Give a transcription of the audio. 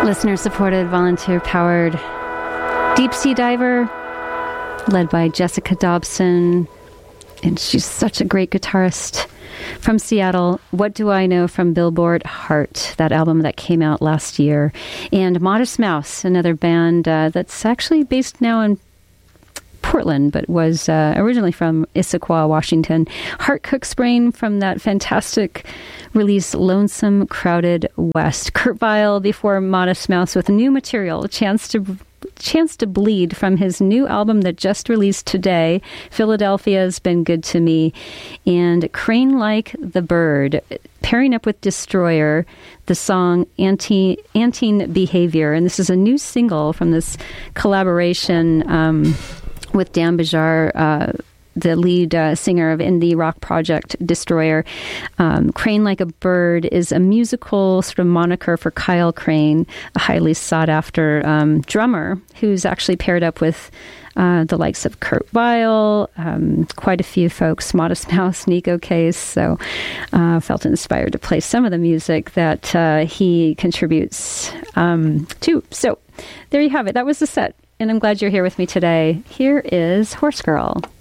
Listener-supported, volunteer-powered deep-sea diver led by Jessica Dobson. And she's such a great guitarist from Seattle. What Do I Know from Billboard? Heart, that album that came out last year. And Modest Mouse, another band that's actually based now in Portland, but was originally from Issaquah, Washington. Heart Cook's Brain from that fantastic release, Lonesome Crowded West. Kurt Vile before Modest Mouse with new material, a chance to bleed from his new album that just released today, Philadelphia's Been Good to Me, and Crane Like the Bird, pairing up with Destroyer, the song Antine Behavior. And this is a new single from this collaboration with Dan Bejar, the lead singer of indie rock project Destroyer. Crane Like a Bird is a musical sort of moniker for Kyle Crane, a highly sought-after drummer who's actually paired up with the likes of Kurt Vile, quite a few folks, Modest Mouse, Nico Case. So felt inspired to play some of the music that he contributes to. So there you have it. That was the set. And I'm glad you're here with me today. Here is Horse Girl.